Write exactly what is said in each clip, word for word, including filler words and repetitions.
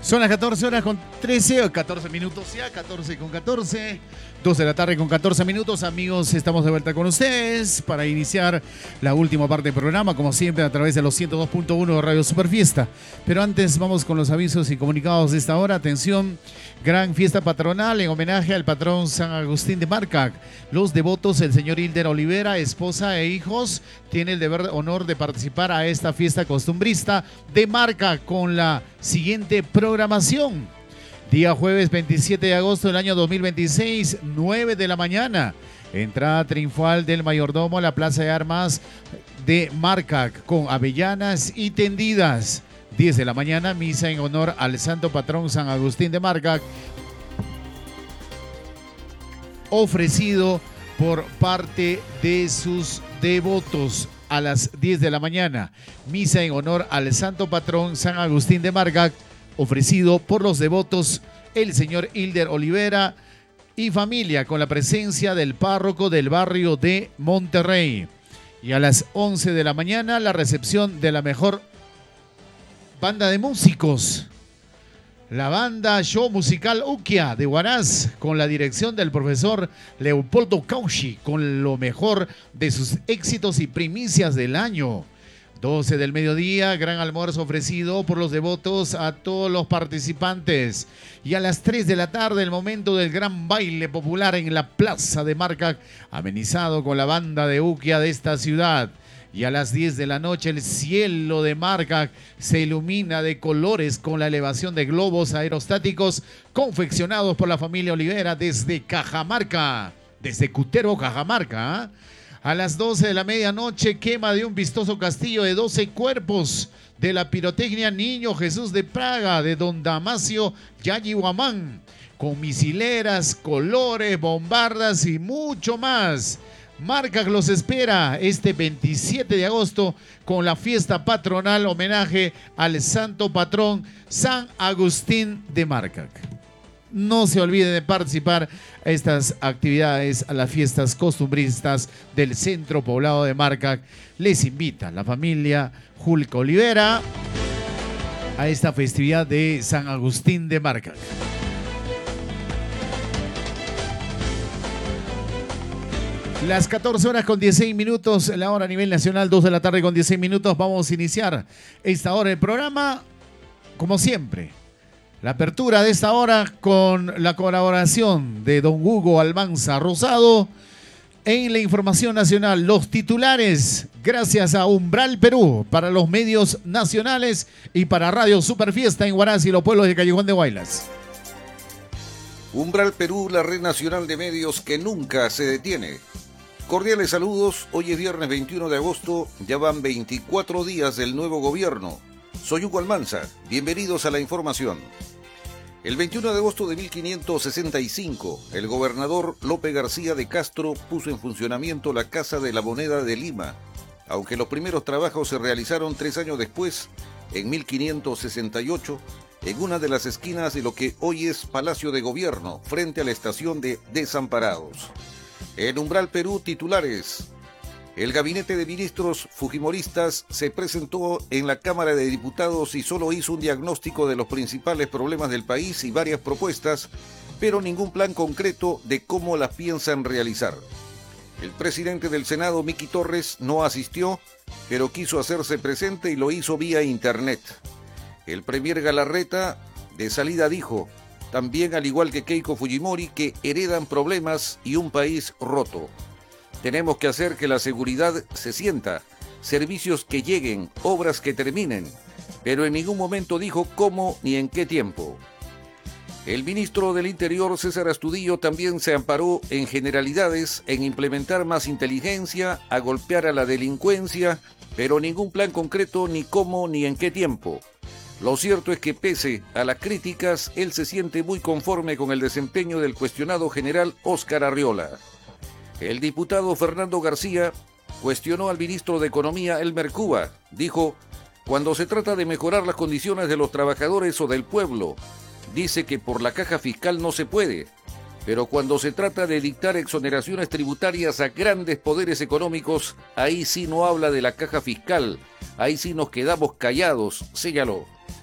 Son las catorce horas con trece, o catorce minutos ya, catorce con catorce, dos de la tarde con catorce minutos. Amigos, estamos de vuelta con ustedes para iniciar la última parte del programa, como siempre, a través de los ciento dos punto uno de Radio Superfiesta. Pero antes vamos con los avisos y comunicados de esta hora. Atención, gran fiesta patronal en homenaje al patrón San Agustín de Marcac. Los devotos, el señor Hilder Olivera, esposa e hijos, tiene el deber honor de participar a esta fiesta costumbrista de Marcac con la siguiente programación. Día jueves veintisiete de agosto del año dos mil veintiséis, nueve de la mañana. Entrada triunfal del mayordomo a la Plaza de Armas de Marcac con avellanas y tendidas. diez de la mañana, misa en honor al santo patrón San Agustín de Marcac, ofrecido por parte de sus devotos. A las diez de la mañana, misa en honor al santo patrón San Agustín de Marcac, ofrecido por los devotos el señor Hilder Olivera y familia, con la presencia del párroco del barrio de Monterrey. Y a las once de la mañana, la recepción de la mejor banda de músicos, la banda Show Musical Uquia de Huaraz, con la dirección del profesor Leopoldo Cauchi, con lo mejor de sus éxitos y primicias del año. doce del mediodía, gran almuerzo ofrecido por los devotos a todos los participantes. Y a las tres de la tarde, el momento del gran baile popular en la Plaza de Marcac, amenizado con la banda de Uquia de esta ciudad. Y a las diez de la noche, el cielo de Marcac se ilumina de colores con la elevación de globos aerostáticos confeccionados por la familia Olivera desde Cajamarca, desde Cutero, Cajamarca. ¿eh? A las doce de la medianoche, quema de un vistoso castillo de doce cuerpos de la pirotecnia Niño Jesús de Praga de don Damasio Yayihuamán, con misileras, colores, bombardas y mucho más. Marcac los espera este veintisiete de agosto con la fiesta patronal homenaje al santo patrón San Agustín de Marcac. No se olvide de participar a estas actividades, a las fiestas costumbristas del centro poblado de Marcac. Les invita la familia Julco Olivera a esta festividad de San Agustín de Marcac. Las catorce horas con dieciséis minutos, la hora a nivel nacional, dos de la tarde con dieciséis minutos. Vamos a iniciar esta hora del programa, como siempre. La apertura de esta hora con la colaboración de don Hugo Almanza Rosado en la información nacional. Los titulares, gracias a Umbral Perú, para los medios nacionales y para Radio Superfiesta en Huaraz y los pueblos de Callejón de Huaylas. Umbral Perú, la red nacional de medios que nunca se detiene. Cordiales saludos, hoy es viernes veintiuno de agosto, ya van veinticuatro días del nuevo gobierno. Soy Hugo Almanza, bienvenidos a la información. El veintiuno de agosto de mil quinientos sesenta y cinco, el gobernador Lope García de Castro puso en funcionamiento la Casa de la Moneda de Lima, aunque los primeros trabajos se realizaron tres años después, en mil quinientos sesenta y ocho, en una de las esquinas de lo que hoy es Palacio de Gobierno, frente a la estación de Desamparados. En Umbral Perú, titulares. El gabinete de ministros fujimoristas se presentó en la Cámara de Diputados y solo hizo un diagnóstico de los principales problemas del país y varias propuestas, pero ningún plan concreto de cómo las piensan realizar. El presidente del Senado, Miki Torres, no asistió, pero quiso hacerse presente y lo hizo vía internet. El premier Galarreta, de salida, dijo, también al igual que Keiko Fujimori, que heredan problemas y un país roto. Tenemos que hacer que la seguridad se sienta, servicios que lleguen, obras que terminen, pero en ningún momento dijo cómo ni en qué tiempo. El ministro del Interior, César Astudillo, también se amparó en generalidades, en implementar más inteligencia, a golpear a la delincuencia, pero ningún plan concreto ni cómo ni en qué tiempo. Lo cierto es que pese a las críticas, él se siente muy conforme con el desempeño del cuestionado general Óscar Arriola. El diputado Fernando García cuestionó al ministro de Economía, Elmer Cuba. Dijo, cuando se trata de mejorar las condiciones de los trabajadores o del pueblo, dice que por la caja fiscal no se puede, pero cuando se trata de dictar exoneraciones tributarias a grandes poderes económicos, ahí sí no habla de la caja fiscal, ahí sí nos quedamos callados, señaló.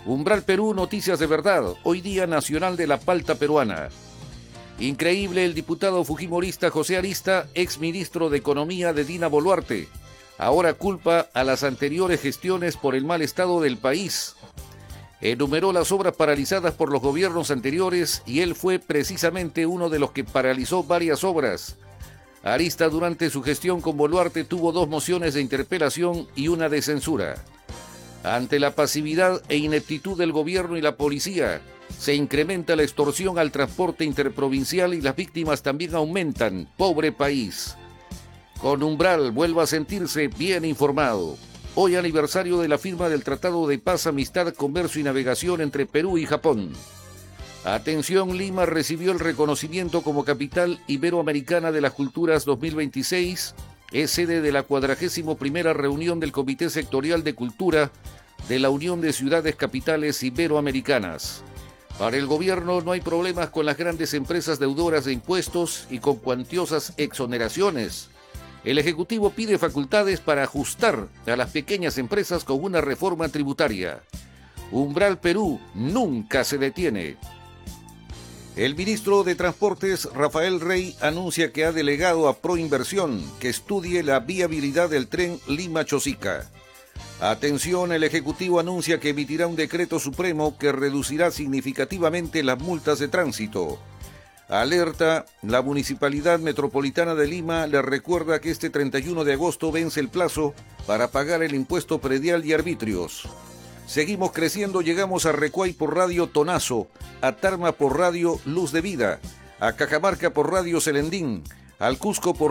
Umbral Perú, noticias de verdad. Hoy día nacional de la palta peruana. Increíble, el diputado fujimorista José Arista, ex ministro de Economía de Dina Boluarte, ahora culpa a las anteriores gestiones por el mal estado del país. Enumeró las obras paralizadas por los gobiernos anteriores y él fue precisamente uno de los que paralizó varias obras. Arista, durante su gestión con Boluarte, tuvo dos mociones de interpelación y una de censura. Ante la pasividad e ineptitud del gobierno y la policía, se incrementa la extorsión al transporte interprovincial y las víctimas también aumentan. Pobre país. Con Umbral, vuelva a sentirse bien informado. Hoy aniversario de la firma del Tratado de Paz, Amistad, Comercio y Navegación entre Perú y Japón. Atención, Lima recibió el reconocimiento como Capital Iberoamericana de las Culturas dos mil veintiséis. Es sede de la cuadragésima primera reunión del Comité Sectorial de Cultura de la Unión de Ciudades Capitales Iberoamericanas. Para el gobierno no hay problemas con las grandes empresas deudoras de impuestos y con cuantiosas exoneraciones. El Ejecutivo pide facultades para ajustar a las pequeñas empresas con una reforma tributaria. Umbral Perú nunca se detiene. El ministro de Transportes, Rafael Rey, anuncia que ha delegado a Proinversión que estudie la viabilidad del tren Lima-Chosica. Atención, el Ejecutivo anuncia que emitirá un decreto supremo que reducirá significativamente las multas de tránsito. Alerta, la Municipalidad Metropolitana de Lima le recuerda que este treinta y uno de agosto vence el plazo para pagar el impuesto predial y arbitrios. Seguimos creciendo, llegamos a Recuay por Radio Tonazo, a Tarma por Radio Luz de Vida, a Cajamarca por Radio Celendín, al Cusco por